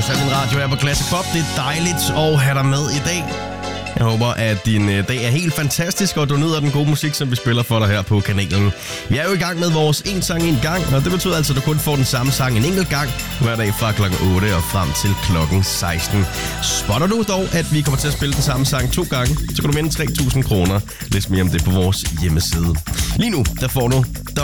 Min Radio her på Classic Pop. Det er dejligt at have dig med i dag. Jeg håber, at din dag er helt fantastisk, og du nyder den gode musik, som vi spiller for dig her på kanalen. Vi er jo i gang med vores en sang en gang, og det betyder altså, at du kun får den samme sang en enkelt gang hver dag fra klokken 8 og frem til klokken 16. Spotter du dog, at vi kommer til at spille den samme sang 2 gange, så kan du vinde 3.000 kroner. Læs mere om det på vores hjemmeside. Lige nu, der får du